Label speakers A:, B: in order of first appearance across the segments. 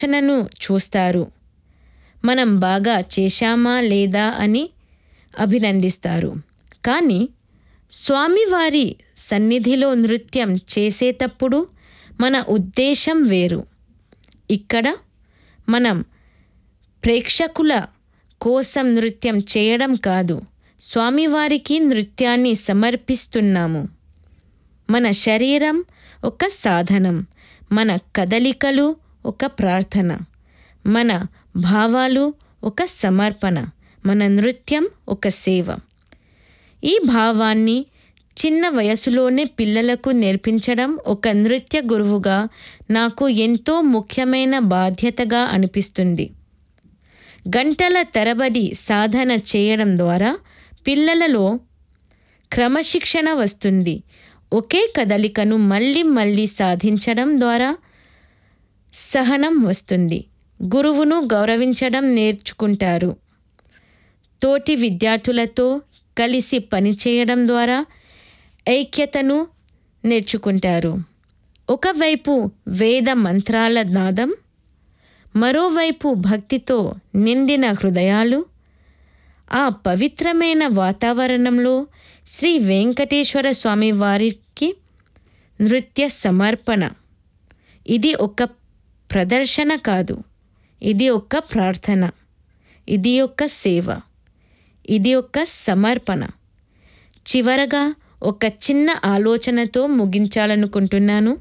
A: రక్షణను చూస్తారు. మనం బాగా చేశామా లేదా అని అభినందిస్తారు. కానీ స్వామివారి సన్నిధిలో నృత్యం చేసేటప్పుడు మన ఉద్దేశం వేరు. ఇక్కడ మనం ప్రేక్షకుల కోసం నృత్యం చేయడం కాదు, స్వామివారికి నృత్యాన్ని సమర్పిస్తున్నాము. మన శరీరం ఒక సాధనం, మన కదలికలు ఒక ప్రార్థన, మన భావాలు ఒక సమర్పణ, మన నృత్యం ఒక సేవ. ఈ భావాన్ని చిన్న వయసులోనే పిల్లలకు నేర్పించడం ఒక నృత్య గురువుగా నాకు ఎంతో ముఖ్యమైన బాధ్యతగా అనిపిస్తుంది. గంటల తరబడి సాధన చేయడం ద్వారా పిల్లలలో క్రమశిక్షణ వస్తుంది. ఒకే కదలికను మళ్ళీ మళ్ళీ సాధించడం ద్వారా సహనం వస్తుంది. గురువును గౌరవించడం నేర్చుకుంటారు. తోటి విద్యార్థులతో కలిసి పనిచేయడం ద్వారా ఐక్యతను నేర్చుకుంటారు. ఒకవైపు వేద మంత్రాల నాదం, మరోవైపు భక్తితో నిండిన హృదయాలు. ఆ పవిత్రమైన వాతావరణంలో శ్రీ వెంకటేశ్వర స్వామి వారికి నృత్య సమర్పణ. ఇది ఒక ప్రదర్శన కాదు, ఇది ఒక ప్రార్థన, ఇది ఒక సేవ, ఇది ఒక సమర్పణ. చివరగా ఒక చిన్న ఆలోచనతో ముగించాలనుకుంటున్నాను.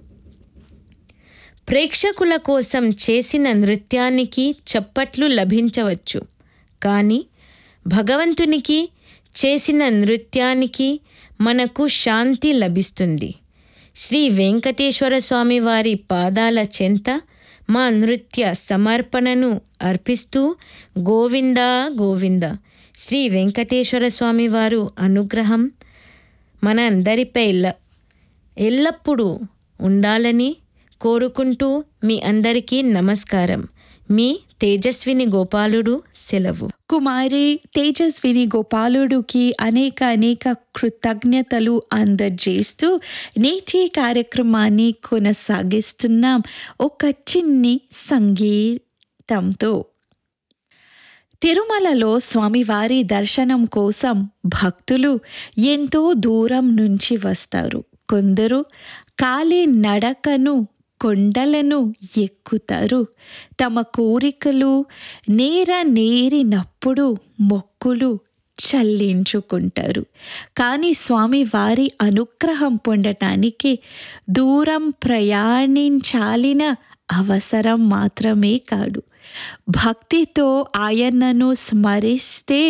A: ప్రేక్షకుల కోసం చేసిన నృత్యానికి చప్పట్లు లభించవచ్చు, కానీ భగవంతునికి చేసిన నృత్యానికి మనకు శాంతి లభిస్తుంది. శ్రీ వెంకటేశ్వర స్వామి వారి పాదాల చెంత మా నృత్య సమర్పణను అర్పిస్తూ గోవింద గోవింద. శ్రీ వెంకటేశ్వర స్వామి వారు అనుగ్రహం మన అందరిపై ఎల్లప్పుడూ ఉండాలని కోరుకుంటూ మీ అందరికీ నమస్కారం. మీ తేజస్విని గోపాలుడు. సెలవు.
B: కుమారి తేజస్విని గోపాలుడికి అనేక కృతజ్ఞతలు అందజేస్తూ నేటి కార్యక్రమాన్ని కొనసాగిస్తున్నాం ఒక చిన్ని సంగీతంతో. తిరుమలలో స్వామివారి దర్శనం కోసం భక్తులు ఎంతో దూరం నుంచి వస్తారు. కొందరు కాలి నడకను కొండలను ఎక్కుతారు. తమ కోరికలు నేరినప్పుడు మొక్కులు చెల్లించుకుంటారు. కానీ స్వామివారి అనుగ్రహం పొందటానికి దూరం ప్రయాణించాలిన అవసరం మాత్రమే కాదు, భక్తితో ఆయనను స్మరిస్తే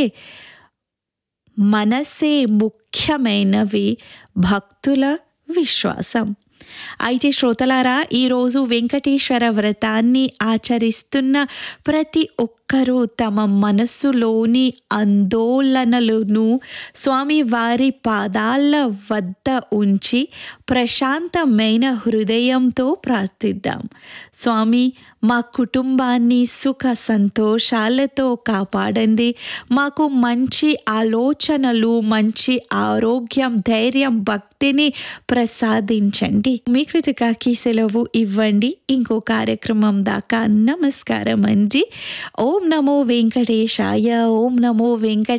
B: మనసే ముఖ్యమైనవి భక్తుల విశ్వాసం. అయితే శ్రోతలారా, ఈరోజు వెంకటేశ్వర వ్రతాన్ని ఆచరిస్తున్న ప్రతి ఒక్కరూ తమ మనస్సులోని ఆందోళనలను స్వామివారి పాదాల వద్ద ఉంచి ప్రశాంతమైన హృదయంతో ప్రార్థిద్దాం. స్వామి, మా కుటుంబాన్ని సుఖ సంతోషాలతో కాపాడండి. మాకు మంచి ఆలోచనలు, మంచి ఆరోగ్యం, ధైర్యం, భక్తిని ప్రసాదించండి. మీ కృతికాకి సెలవు ఇవ్వండి. ఇంకో కార్యక్రమం దాకా నమస్కారం అండి. ఓం నమో వెంకటేశాయ. ఓం నమో వెంకటేశాయ.